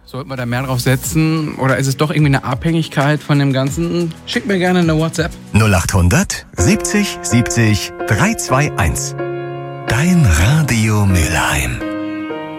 Sollten wir da mehr drauf setzen oder ist es doch irgendwie eine Abhängigkeit von dem Ganzen? Schick mir gerne eine WhatsApp. 0800 70 70 321. Dein Radio Mülheim.